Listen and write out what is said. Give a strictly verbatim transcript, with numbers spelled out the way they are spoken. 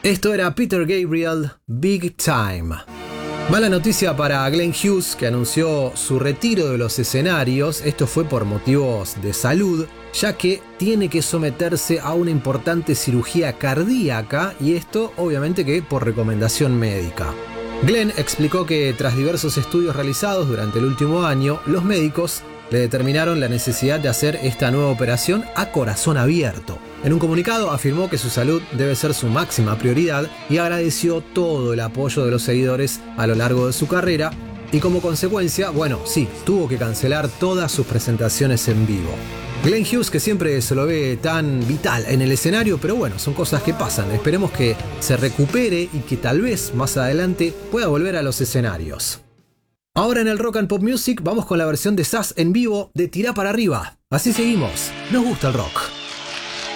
Esto era Peter Gabriel, Big Time. Mala noticia para Glenn Hughes, que anunció su retiro de los escenarios. Esto fue por motivos de salud, ya que tiene que someterse a una importante cirugía cardíaca, y esto obviamente que por recomendación médica. Glenn explicó que tras diversos estudios realizados durante el último año, los médicos le determinaron la necesidad de hacer esta nueva operación a corazón abierto. En un comunicado afirmó que su salud debe ser su máxima prioridad y agradeció todo el apoyo de los seguidores a lo largo de su carrera, y como consecuencia, bueno, sí, tuvo que cancelar todas sus presentaciones en vivo. Glenn Hughes, que siempre se lo ve tan vital en el escenario, pero bueno, son cosas que pasan. Esperemos que se recupere y que tal vez más adelante pueda volver a los escenarios. Ahora en el Rock and Pop Music vamos con la versión de Sass en vivo de Tirá para arriba. Así seguimos. Nos gusta el rock.